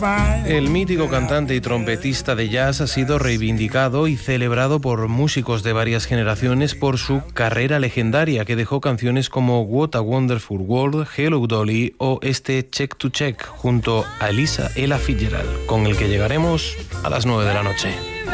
El mítico cantante y trompetista de jazz ha sido reivindicado y celebrado por músicos de varias generaciones por su carrera legendaria, que dejó canciones como What a Wonderful World, Hello Dolly o este Check to Check junto a Ella Fitzgerald, con el que llegaremos a las 9 de la noche.